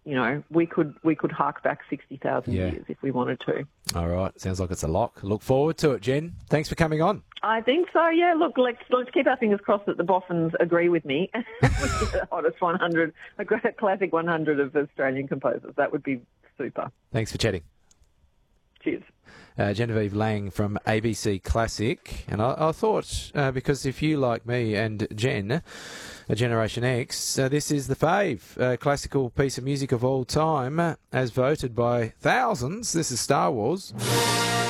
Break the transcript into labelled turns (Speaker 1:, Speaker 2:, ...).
Speaker 1: we could hark back 60,000 years if we wanted to.
Speaker 2: All right. Sounds like it's a lock. Look forward to it, Jen. Thanks for coming on.
Speaker 1: I think so, yeah. Look, let's keep our fingers crossed that the Boffins agree with me. The hottest 100, a classic 100 of Australian composers. That would be super.
Speaker 2: Thanks for chatting.
Speaker 1: Cheers.
Speaker 2: Genevieve Lang from ABC Classic. And I thought, because if you, like me and Jen, a Generation X, this is the fave classical piece of music of all time, as voted by thousands. This is Star Wars.